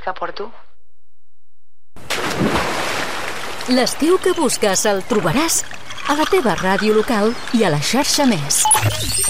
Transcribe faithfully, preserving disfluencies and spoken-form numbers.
que porto. L'estiu que busques el trobaràs a la teva ràdio local i a la xarxa Més.